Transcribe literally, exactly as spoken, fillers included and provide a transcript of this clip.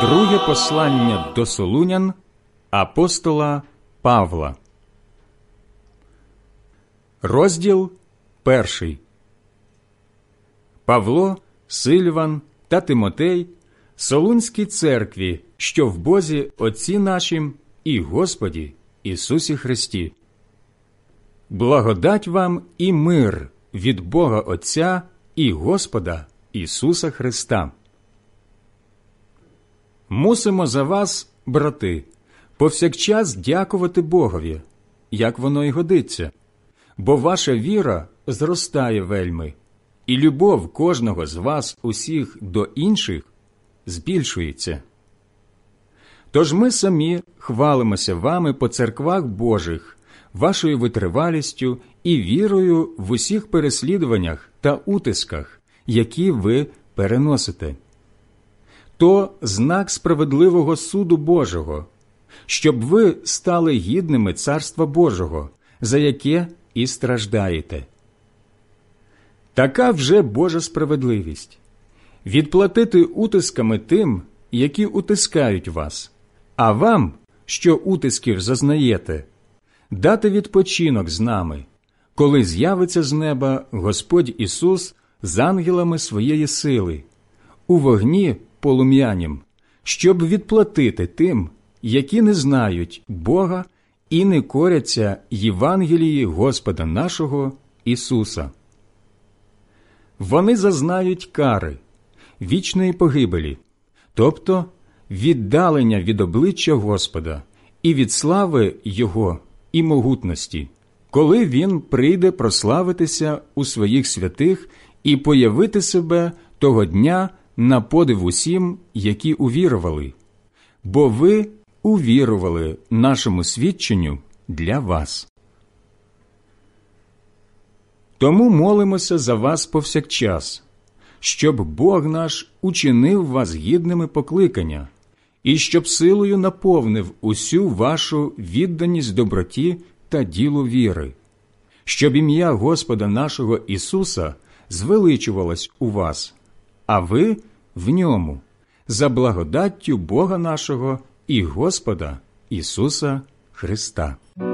Друге послання до Солунян апостола Павла. Розділ перший. Павло, Сильван та Тимотей Солунській церкві, що в Бозі Отці нашім і Господі Ісусі Христі. Благодать вам і мир від Бога Отця і Господа Ісуса Христа. Мусимо за вас, брати, повсякчас дякувати Богові, як воно й годиться, бо ваша віра зростає вельми, і любов кожного з вас усіх до інших збільшується. Тож ми самі хвалимося вами по церквах Божих, вашою витривалістю і вірою в усіх переслідуваннях та утисках, які ви переносите. То знак справедливого суду Божого, щоб ви стали гідними Царства Божого, за яке і страждаєте. Така вже Божа справедливість – відплатити утисками тим, які утискають вас, а вам, що утисків зазнаєте, дати відпочинок з нами, коли з'явиться з неба Господь Ісус з ангелами своєї сили, у вогні полум'янім, щоб відплатити тим, які не знають Бога і не коряться Євангелії Господа нашого Ісуса. Вони зазнають кари, вічної погибелі, тобто віддалення від обличчя Господа і від слави Його і могутності, коли Він прийде прославитися у своїх святих і появити себе того дня на подив усім, які увірували, бо ви увірували нашому свідченню для вас. Тому молимося за вас повсякчас, щоб Бог наш учинив вас гідними покликання, і щоб силою наповнив усю вашу відданість доброті та ділу віри, щоб ім'я Господа нашого Ісуса звеличувалось у вас, а ви в ньому, за благодаттю Бога нашого і Господа Ісуса Христа.